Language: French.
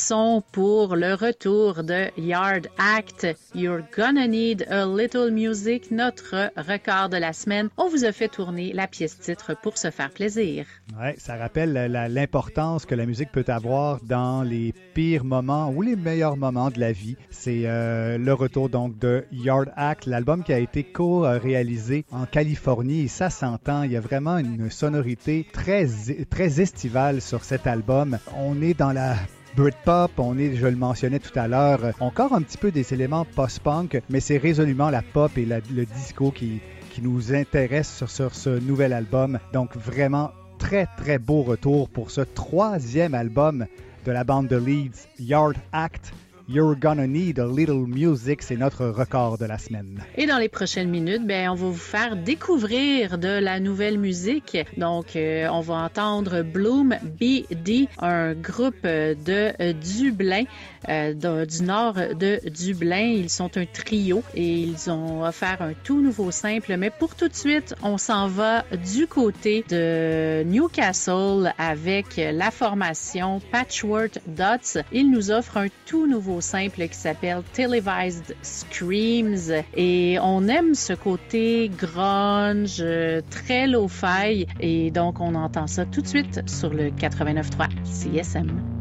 son pour le retour de Yard Act. You're Gonna Need a Little Music, notre record de la semaine. On vous a fait tourner la pièce titre pour se faire plaisir. Ouais, ça rappelle l'importance que la musique peut avoir dans les pires moments ou les meilleurs moments de la vie. C'est le retour donc de Yard Act, l'album qui a été co-réalisé en Californie et ça s'entend. Il y a vraiment une sonorité très estivale sur cet album. On est dans la Britpop, on est, je le mentionnais tout à l'heure, encore un petit peu des éléments post-punk, mais c'est résolument la pop et le disco qui nous intéressent sur ce nouvel album. Donc vraiment très très beau retour pour ce 3e album de la bande de Leeds, Yard Act. You're Gonna Need a Little Music, c'est notre record de la semaine. Et dans les prochaines minutes, on va vous faire découvrir de la nouvelle musique. Donc, on va entendre Bloom BD, un groupe de Dublin, du nord de Dublin. Ils sont un trio et ils ont offert un tout nouveau simple. Mais pour tout de suite, on s'en va du côté de Newcastle avec la formation Patchwork Dots. Ils nous offrent un tout nouveau simple qui s'appelle Televised Screams et on aime ce côté grunge, très lo-fi et donc on entend ça tout de suite sur le 89.3 CSM.